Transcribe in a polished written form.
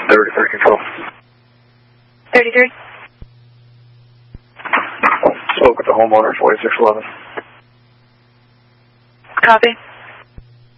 33 control. 33. Spoke with the homeowner, 4611. Copy.